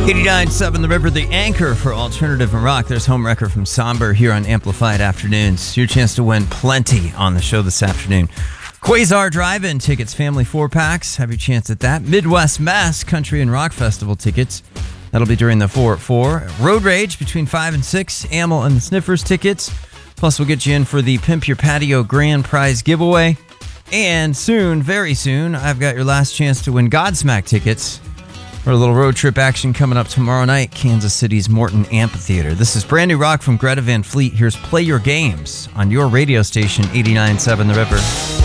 89.7 The River, the anchor for alternative and rock. There's Home Wrecker from Somber here on Amplified Afternoons. Your chance to win plenty on the show this afternoon. Quasar Drive-In tickets, family 4-packs. Have your chance at that. Midwest Mass Country and Rock Festival tickets. That'll be during the 4 at 4. Road Rage between 5 and 6. Amel and the Sniffers tickets. Plus, we'll get you in for the Pimp Your Patio Grand Prize giveaway. And soon, very soon, I've got your last chance to win Godsmack tickets for a little road trip action coming up tomorrow night, Kansas City's Morton Amphitheater. This is brand new rock from Greta Van Fleet. Here's Play Your Games on your radio station, 89.7 The River.